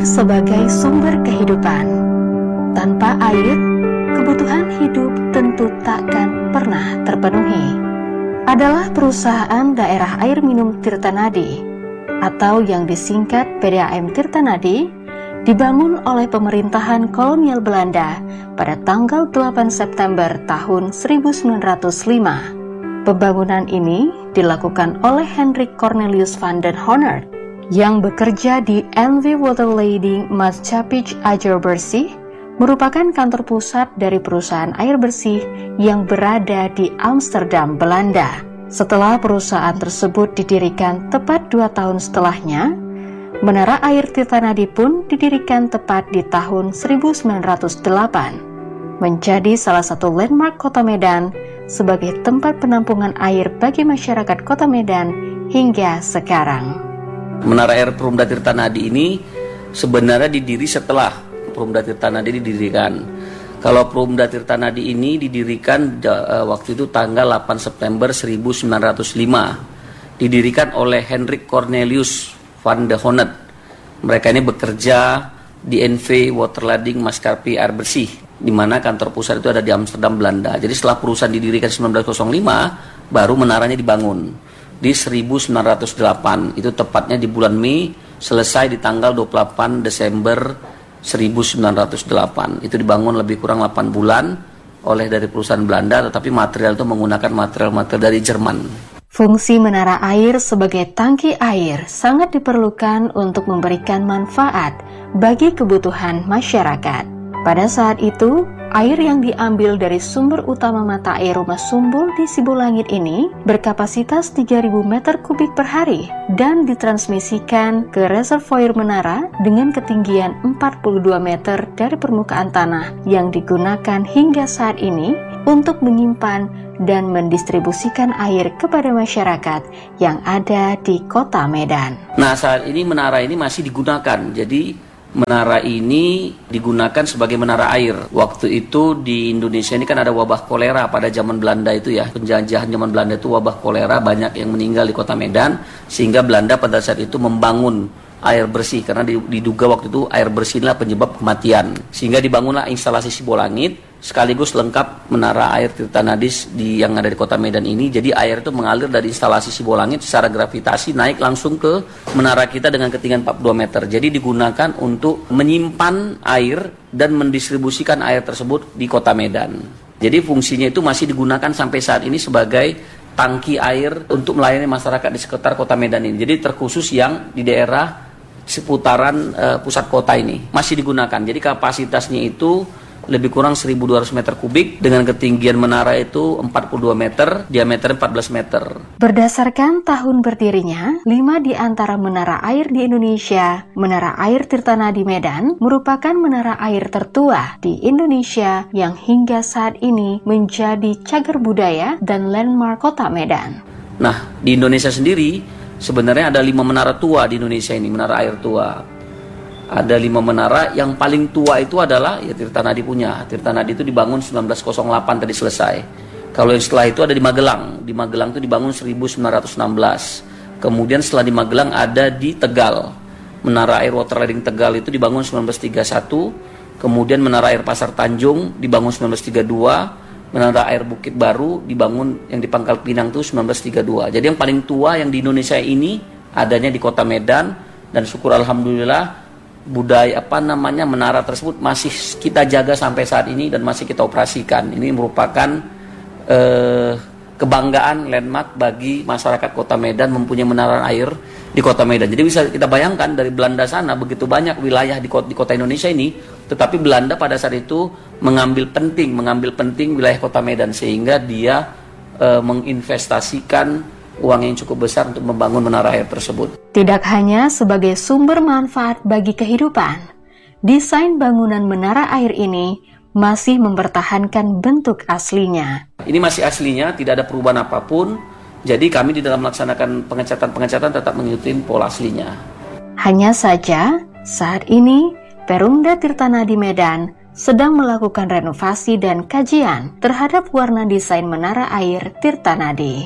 sebagai sumber kehidupan. Tanpa air, kebutuhan hidup tentu takkan pernah terpenuhi. Adalah perusahaan Daerah Air Minum Tirtanadi atau yang disingkat PDAM Tirtanadi, dibangun oleh pemerintahan kolonial Belanda pada tanggal 8 September tahun 1905. Pembangunan ini dilakukan oleh Hendrik Cornelius van den Honert yang bekerja di NV Waterleiding Maatschappij Air Bersih, merupakan kantor pusat dari perusahaan air bersih yang berada di Amsterdam, Belanda. Setelah perusahaan tersebut didirikan tepat 2 tahun setelahnya, Menara Air Tirtanadi pun didirikan tepat di tahun 1908, menjadi salah satu landmark Kota Medan sebagai tempat penampungan air bagi masyarakat Kota Medan hingga sekarang. Menara Air Perumda Tirtanadi ini sebenarnya didiri setelah Perumda Tirtanadi didirikan. Kalau Perumda Tirtanadi ini didirikan waktu itu tanggal 8 September 1905. Didirikan oleh Hendrik Cornelius van den Honert. Mereka ini bekerja di NV Waterleiding Maatschappij Air Bersih, di mana kantor pusat itu ada di Amsterdam, Belanda. Jadi setelah perusahaan didirikan 1905, baru menaranya dibangun di 1908. Itu tepatnya di bulan Mei, selesai di tanggal 28 Desember 1908. Itu dibangun lebih kurang 8 bulan oleh dari perusahaan Belanda, tetapi material itu menggunakan material dari Jerman. Fungsi menara air sebagai tangki air sangat diperlukan untuk memberikan manfaat bagi kebutuhan masyarakat. Pada saat itu, air yang diambil dari sumber utama mata air Rumah Sumbul di Sibulangit ini berkapasitas 3.000 meter kubik per hari dan ditransmisikan ke reservoir menara dengan ketinggian 42 meter dari permukaan tanah yang digunakan hingga saat ini untuk menyimpan dan mendistribusikan air kepada masyarakat yang ada di Kota Medan. Nah, saat ini menara ini masih digunakan. Jadi menara ini digunakan sebagai menara air. Waktu itu di Indonesia ini kan ada wabah kolera pada zaman Belanda itu ya. Penjajahan zaman Belanda itu wabah kolera, banyak yang meninggal di Kota Medan. Sehingga Belanda pada saat itu membangun air bersih. Karena diduga waktu itu air bersih adalah penyebab kematian. Sehingga dibangunlah instalasi Sibolangit sekaligus lengkap menara air Tirtanadi yang ada di Kota Medan ini. Jadi air itu mengalir dari instalasi Sibolangit secara gravitasi naik langsung ke menara kita dengan ketinggian 42 meter. Jadi digunakan untuk menyimpan air dan mendistribusikan air tersebut di Kota Medan. Jadi fungsinya itu masih digunakan sampai saat ini sebagai tangki air untuk melayani masyarakat di sekitar Kota Medan ini. Jadi terkhusus yang di daerah seputaran pusat kota ini masih digunakan. Jadi kapasitasnya itu lebih kurang 1.200 meter kubik dengan ketinggian menara itu 42 meter, diameter 14 meter. Berdasarkan tahun berdirinya, 5 di antara menara air di Indonesia, Menara Air Tirtanadi Medan merupakan menara air tertua di Indonesia yang hingga saat ini menjadi cagar budaya dan landmark Kota Medan. Nah, di Indonesia sendiri sebenarnya ada 5 menara tua di Indonesia ini, menara air tua. Ada 5 menara, yang paling tua itu adalah ya Tirtanadi punya. Tirtanadi itu dibangun 1908 tadi selesai. Kalau yang setelah itu ada di Magelang. Di Magelang itu dibangun 1916. Kemudian setelah di Magelang ada di Tegal. Menara Air Waterleiding Tegal itu dibangun 1931. Kemudian Menara Air Pasar Tanjung dibangun 1932. Menara Air Bukit Baru dibangun yang di Pangkal Pinang itu 1932. Jadi yang paling tua yang di Indonesia ini adanya di Kota Medan, dan syukur alhamdulillah budaya menara tersebut masih kita jaga sampai saat ini dan masih kita operasikan. Ini merupakan kebanggaan landmark bagi masyarakat Kota Medan mempunyai menara air di Kota Medan. Jadi bisa kita bayangkan dari Belanda sana begitu banyak wilayah di kota Indonesia ini, tetapi Belanda pada saat itu mengambil penting wilayah Kota Medan sehingga dia menginvestasikan uang yang cukup besar untuk membangun menara air tersebut. Tidak hanya sebagai sumber manfaat bagi kehidupan, desain bangunan menara air ini masih mempertahankan bentuk aslinya. Ini masih aslinya, tidak ada perubahan apapun. Jadi kami di dalam melaksanakan pengecatan tetap mengikuti pola aslinya. Hanya saja, saat ini Perumda Tirtanadi Medan sedang melakukan renovasi dan kajian terhadap warna desain menara air Tirtanadi.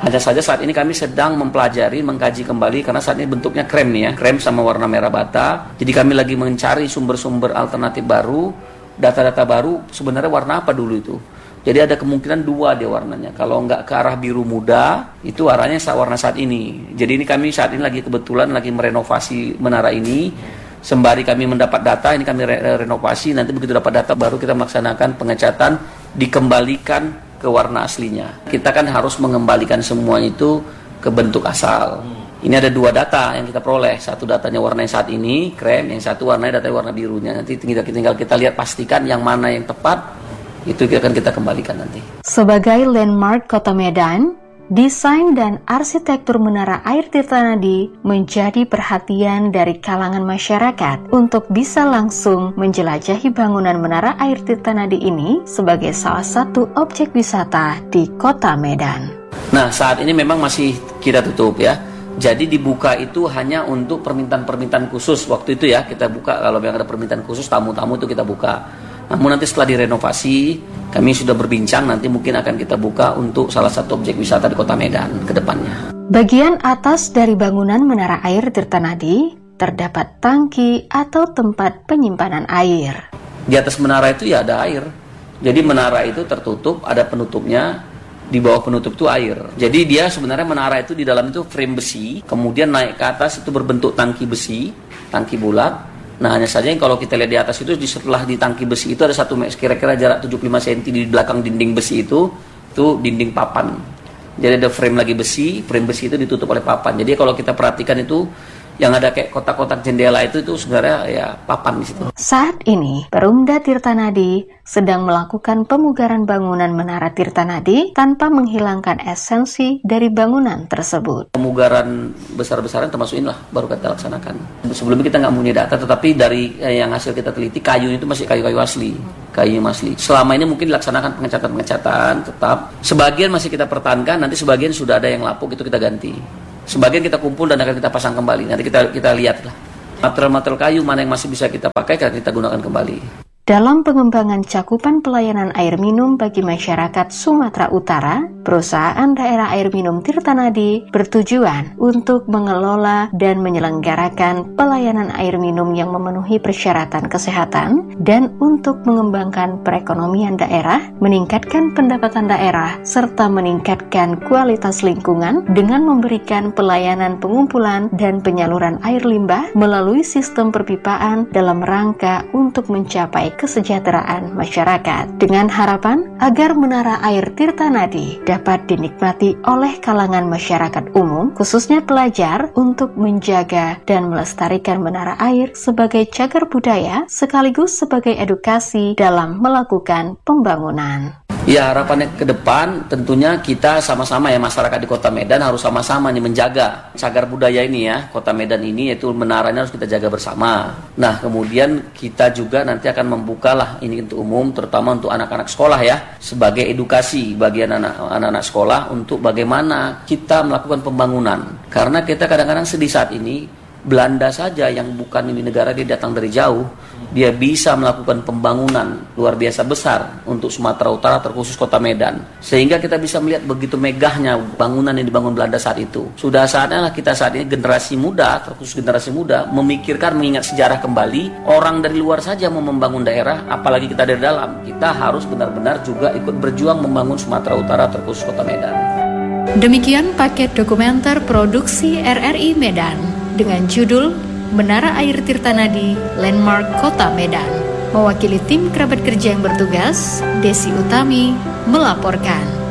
Hanya saja saat ini kami sedang mempelajari, mengkaji kembali karena saat ini bentuknya krem nih ya, krem sama warna merah bata. Jadi kami lagi mencari sumber-sumber alternatif baru, data-data baru sebenarnya warna apa dulu itu. Jadi ada kemungkinan dua dia warnanya. Kalau nggak ke arah biru muda, itu arahnya warna saat ini. Jadi ini kami saat ini lagi kebetulan lagi merenovasi menara ini. Sembari kami mendapat data, ini kami renovasi. Nanti begitu dapat data baru kita melaksanakan pengecatan, dikembalikan ke warna aslinya. Kita kan harus mengembalikan semua itu ke bentuk asal. Ini ada dua data yang kita peroleh. Satu datanya warna yang saat ini, krem. Yang satu warnanya datanya warna birunya. Nanti tinggal kita lihat pastikan yang mana yang tepat. Itu akan kita kembalikan nanti. Sebagai landmark Kota Medan, desain dan arsitektur Menara Air Tirtanadi menjadi perhatian dari kalangan masyarakat untuk bisa langsung menjelajahi bangunan Menara Air Tirtanadi ini sebagai salah satu objek wisata di Kota Medan. Nah, saat ini memang masih kita tutup ya. Jadi dibuka itu hanya untuk permintaan-permintaan khusus. Waktu itu ya kita buka, kalau memang ada permintaan khusus tamu-tamu itu kita buka. Namun nanti setelah direnovasi, kami sudah berbincang nanti mungkin akan kita buka untuk salah satu objek wisata di Kota Medan ke depannya. Bagian atas dari bangunan Menara Air Tirtanadi terdapat tangki atau tempat penyimpanan air. Di atas menara itu ya ada air. Jadi menara itu tertutup, ada penutupnya. Di bawah penutup itu air. Jadi dia sebenarnya menara itu di dalam itu frame besi, kemudian naik ke atas itu berbentuk tangki besi, tangki bulat. Nah, hanya saja kalau kita lihat di atas itu setelah di tangki besi itu ada satu kira-kira jarak 75 cm di belakang dinding besi itu dinding papan. Jadi ada frame lagi besi, frame besi itu ditutup oleh papan. Jadi kalau kita perhatikan itu yang ada kayak kotak-kotak jendela itu sebenarnya ya papan di situ. Saat ini, Perumda Tirtanadi sedang melakukan pemugaran bangunan Menara Tirtanadi tanpa menghilangkan esensi dari bangunan tersebut. Pemugaran besar-besaran termasuk inilah baru kita laksanakan. Sebelumnya kita nggak punya data, tetapi dari yang hasil kita teliti kayu itu masih kayu-kayu asli. Kayunya asli. Selama ini mungkin dilaksanakan pengecatan-pengecatan tetap. Sebagian masih kita pertahankan, nanti sebagian sudah ada yang lapuk itu kita ganti. Sebagian kita kumpul dan akan kita pasang kembali. Nanti kita lihat lah. Material-material kayu mana yang masih bisa kita pakai, akan kita gunakan kembali. Dalam pengembangan cakupan pelayanan air minum bagi masyarakat Sumatera Utara, perusahaan daerah air minum Tirtanadi bertujuan untuk mengelola dan menyelenggarakan pelayanan air minum yang memenuhi persyaratan kesehatan dan untuk mengembangkan perekonomian daerah, meningkatkan pendapatan daerah, serta meningkatkan kualitas lingkungan dengan memberikan pelayanan pengumpulan dan penyaluran air limbah melalui sistem perpipaan dalam rangka untuk mencapai kesejahteraan masyarakat dengan harapan agar Menara Air Tirtanadi dapat dinikmati oleh kalangan masyarakat umum khususnya pelajar untuk menjaga dan melestarikan menara air sebagai cagar budaya sekaligus sebagai edukasi dalam melakukan pembangunan. Ya, harapannya ke depan tentunya kita sama-sama ya masyarakat di Kota Medan harus sama-sama nih menjaga cagar budaya ini ya. Kota Medan ini yaitu menaranya harus kita jaga bersama. Nah, kemudian kita juga nanti akan membukalah ini untuk umum terutama untuk anak-anak sekolah ya sebagai edukasi bagi anak-anak sekolah untuk bagaimana kita melakukan pembangunan. Karena kita kadang-kadang sedih saat ini Belanda saja yang bukan ini negara dia datang dari jauh, dia bisa melakukan pembangunan luar biasa besar untuk Sumatera Utara terkhusus Kota Medan. Sehingga kita bisa melihat begitu megahnya bangunan yang dibangun Belanda saat itu. Sudah saatnya lah kita saat ini generasi muda, terkhusus generasi muda memikirkan mengingat sejarah kembali. Orang dari luar saja mau membangun daerah, apalagi kita dari dalam. Kita harus benar-benar juga ikut berjuang membangun Sumatera Utara terkhusus Kota Medan. Demikian paket dokumenter produksi RRI Medan dengan judul Menara Air Tirtanadi, Landmark Kota Medan. Mewakili tim kerabat kerja yang bertugas, Desi Utami melaporkan.